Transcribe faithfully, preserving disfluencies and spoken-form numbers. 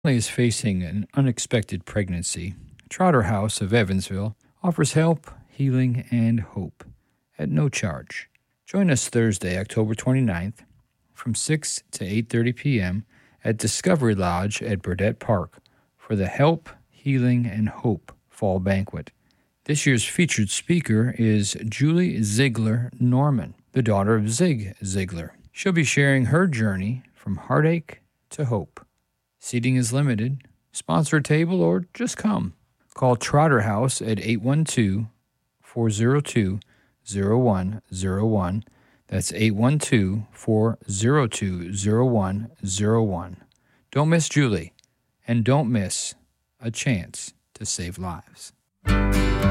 is facing an unexpected pregnancy, Trotter House of Evansville offers help, healing, and hope at no charge. Join us Thursday, October twenty-ninth from six to eight thirty p.m. at Discovery Lodge at Burdett Park for the Help, Healing, and Hope Fall Banquet. This year's featured speaker is Julie Ziegler Norman, the daughter of Zig Ziglar. She'll be sharing her journey from heartache to hope. Seating is limited. Sponsor a table or just come. Call Trotter House at eight one two, four zero two, zero one zero one. That's eight one two, four zero two, zero one zero one. Don't miss Julie, and don't miss a chance to save lives.